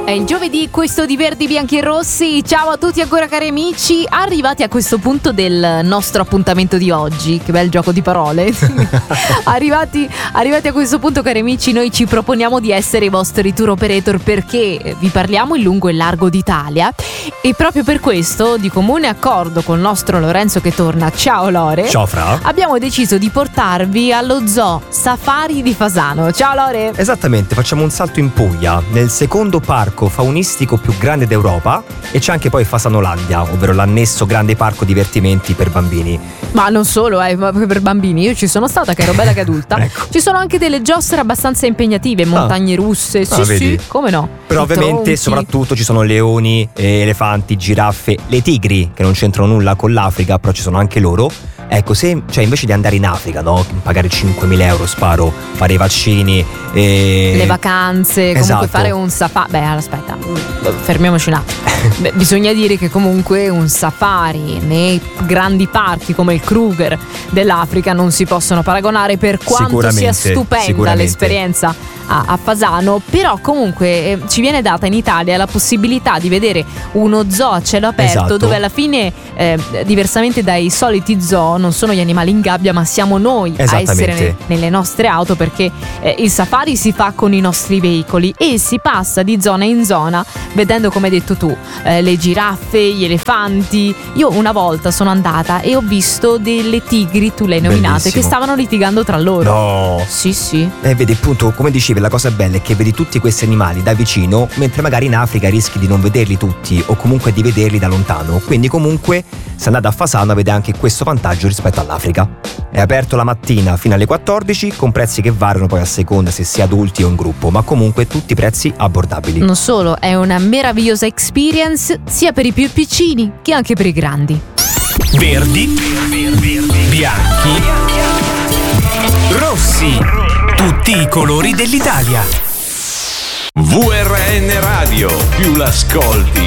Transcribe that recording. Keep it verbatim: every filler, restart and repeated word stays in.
È il giovedì, questo di Verdi, Bianchi e Rossi. Ciao a tutti ancora, cari amici. Arrivati a questo punto del nostro appuntamento di oggi. Che bel gioco di parole. arrivati, arrivati a questo punto, cari amici, noi ci proponiamo di essere i vostri tour operator, perché vi parliamo in lungo e largo d'Italia. E proprio per questo, di comune accordo con il nostro Lorenzo che torna, ciao Lore. Ciao Fra. Abbiamo deciso di portarvi allo Zoo Safari di Fasano. Ciao Lore. Esattamente, facciamo un salto in Puglia, nel secondo parco faunistico più grande d'Europa, e c'è anche poi Fasanolandia, ovvero l'annesso grande parco divertimenti per bambini. Ma non solo, eh, per bambini. Io ci sono stata, che ero bella che adulta. Ecco. Ci sono anche delle giostre abbastanza impegnative, montagne russe. Sì, Ah, vedi? sì, come no? Però I ovviamente tronchi. soprattutto ci sono leoni, eh, elefanti, giraffe, le tigri, che non c'entrano nulla con l'Africa, però ci sono anche loro. Ecco, se cioè invece di andare in Africa, no, pagare cinquemila euro, sparo, fare i vaccini, e... le vacanze, comunque Esatto. fare un safari. Beh, aspetta, fermiamoci un attimo. Beh, bisogna dire che comunque un safari nei grandi parchi come il Kruger dell'Africa non si possono paragonare, per quanto sia Sicuramente, stupenda sicuramente. l'esperienza a, a Fasano. Però comunque eh, ci viene data in Italia la possibilità di vedere uno zoo a cielo aperto, Esatto. dove alla fine eh, diversamente dai soliti zoo non sono gli animali in gabbia, ma siamo noi a Esattamente. essere ne- nelle nostre auto, perché eh, il safari si fa con i nostri veicoli e si passa di zona in zona vedendo, come hai detto tu, eh, le giraffe, gli elefanti. Io una volta sono andata e ho visto delle tigri, tu le hai nominate, Bellissimo. che stavano litigando tra loro. No. Sì, sì. E vedi, appunto, come dicevi, la cosa bella è che vedi tutti questi animali da vicino, mentre magari in Africa rischi di non vederli tutti, o comunque di vederli da lontano. Quindi comunque, se andate a Fasano, avete anche questo vantaggio rispetto all'Africa. È aperto la mattina fino alle quattordici, con prezzi che variano poi a seconda se si è adulti o in gruppo, ma comunque tutti prezzi abbordabili. Non solo, è una meravigliosa experience sia per i più piccini che anche per i grandi. Verdi, bianchi, rossi, tutti i colori dell'Italia. V R N Radio, più l'ascolti